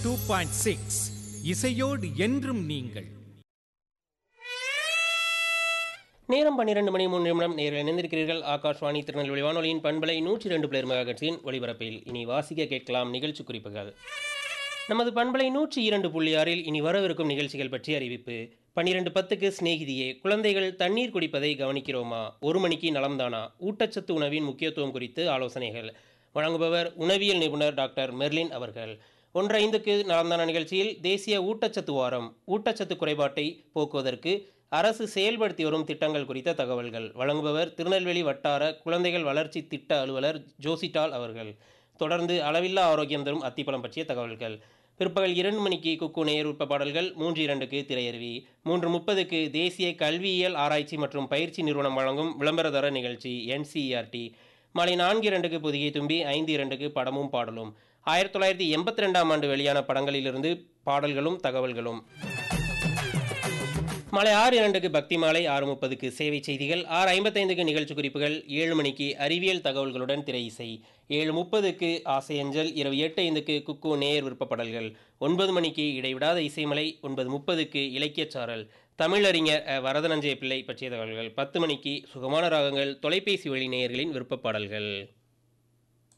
102.6 இசையோடு என்றும் நீங்கள். நேரம் 12:03 நேரில் இணைந்திருக்கிறீர்கள். ஆகாஷ்வாணி திருநெல்வேலி வானொலியின் பண்பலை 102 மெகாஹெர்ட்ஸின் ஒலிபரப்பில் இனி வாசிக்க கேட்கலாம் நிகழ்ச்சி குறிப்புகள். நமது பண்பலை 102.6 இனி வரவிருக்கும் நிகழ்ச்சிகள் பற்றி அறிவிப்பு. 12:10க்கு சிநேகிதியே, குழந்தைகள் தண்ணீர் குடிப்பதை கவனிக்கிறோமா, 1 மணிக்கு நலம்தானா, ஊட்டச்சத்து உணவின் முக்கியத்துவம் குறித்து ஆலோசனைகள் வழங்குபவர் உணவியல் நிபுணர் டாக்டர் மெர்லின் அவர்கள். 1:05க்கு நலம்தானா நிகழ்ச்சியில் தேசிய ஊட்டச்சத்து வாரம், ஊட்டச்சத்து குறைபாட்டை போக்குவதற்கு அரசு செயல்படுத்தி வரும் திட்டங்கள் குறித்த தகவல்கள் வழங்குபவர் திருநெல்வேலி வட்டார குழந்தைகள் வளர்ச்சி திட்ட அலுவலர் ஜோசிட்டால் அவர்கள். தொடர்ந்து அளவில்லா ஆரோக்கியம் தரும் அத்திப்பழம் பற்றிய தகவல்கள். பிற்பகல் 2 மணிக்கு குக்கு நேயர் விருப்ப பாடல்கள், 3:02க்கு திரையருவி, 3:30க்கு தேசிய கல்வியியல் ஆராய்ச்சி மற்றும் பயிற்சி நிறுவனம் வழங்கும் விளம்பரதர நிகழ்ச்சி NCERT, மாலை 4:02க்கு புதிய தும்பி, 5:02க்கு படமும் பாடலும், 1982ஆம் ஆண்டு வெளியான படங்களிலிருந்து பாடல்களும் தகவல்களும். மாலை 6:02க்கு பக்தி மாலை, 6:30க்கு சேவை செய்திகள், 6:55க்கு நிகழ்ச்சி குறிப்புகள், 7 மணிக்கு அறிவியல் தகவல்களுடன் திரை இசை, 7:30க்கு ஆசையஞ்சல், இரவு 8:05க்கு குக்கு நேயர் விருப்பப்படல்கள், 9 மணிக்கு இடைவிடாத இசைமலை, 9:30க்கு இலக்கியச்சாரல், தமிழறிஞர் வரதனஞ்சய பிள்ளை பற்றிய தகவல்கள், 10 மணிக்கு சுகமான ராகங்கள், தொலைபேசி வழி நேயர்களின் விருப்பப்பாடல்கள்.